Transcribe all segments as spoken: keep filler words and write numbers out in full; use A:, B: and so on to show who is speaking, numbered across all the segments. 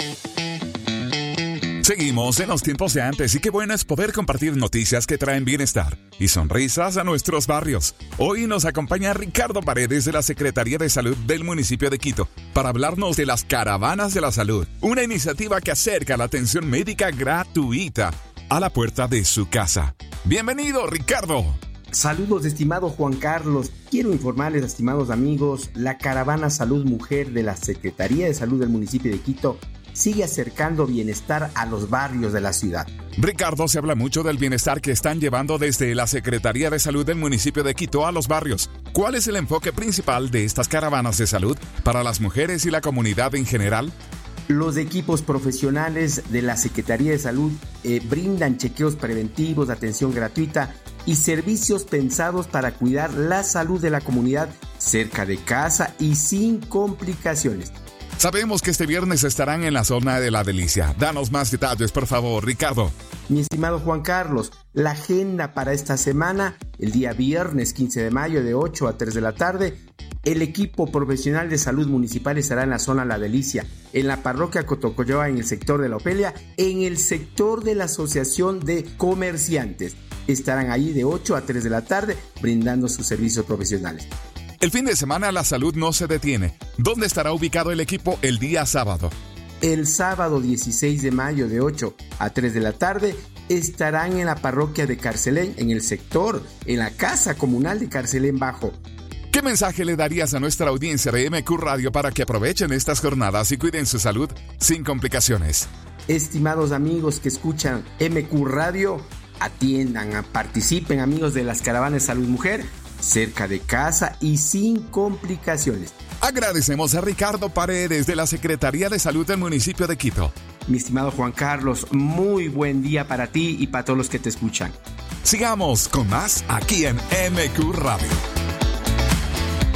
A: Seguimos en los tiempos de antes y qué bueno es poder compartir noticias que traen bienestar y sonrisas a nuestros barrios. Hoy nos acompaña Ricardo Paredes de la Secretaría de Salud del municipio de Quito para hablarnos de las Caravanas de la Salud, una iniciativa que acerca la atención médica gratuita a la puerta de su casa. Bienvenido, Ricardo.
B: Saludos, estimado Juan Carlos. Quiero informarles, estimados amigos, la Caravana Salud Mujer de la Secretaría de Salud del municipio de Quito sigue acercando bienestar a los barrios de la ciudad.
A: Ricardo, se habla mucho del bienestar que están llevando desde la Secretaría de Salud del municipio de Quito a los barrios. ¿Cuál es el enfoque principal de estas caravanas de salud para las mujeres y la comunidad en general?
B: Los equipos profesionales de la Secretaría de Salud eh, brindan chequeos preventivos, atención gratuita y servicios pensados para cuidar la salud de la comunidad cerca de casa y sin complicaciones.
A: Sabemos que este viernes estarán en la zona de La Delicia. Danos más detalles, por favor, Ricardo.
B: Mi estimado Juan Carlos, la agenda para esta semana, el día viernes quince de mayo de ocho a tres de la tarde, el equipo profesional de salud municipal estará en la zona La Delicia, en la parroquia Cotocoyoa, en el sector de La Ofelia, en el sector de la Asociación de Comerciantes. Estarán ahí de ocho a tres de la tarde brindando sus servicios profesionales.
A: El fin de semana la salud no se detiene. ¿Dónde estará ubicado el equipo el día sábado?
B: El sábado dieciséis de mayo de ocho a tres de la tarde estarán en la parroquia de Carcelén, en el sector, en la casa comunal de Carcelén Bajo.
A: ¿Qué mensaje le darías a nuestra audiencia de M Q Radio para que aprovechen estas jornadas y cuiden su salud sin complicaciones?
B: Estimados amigos que escuchan M Q Radio, atiendan, participen, amigos de las Caravanas de Salud Mujer, cerca de casa y sin complicaciones.
A: Agradecemos a Ricardo Paredes de la Secretaría de Salud del municipio de Quito.
B: Mi estimado Juan Carlos, muy buen día para ti y para todos los que te escuchan.
A: Sigamos con más aquí en M Q Radio.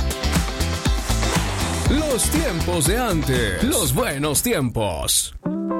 C: Los tiempos de antes, los buenos tiempos.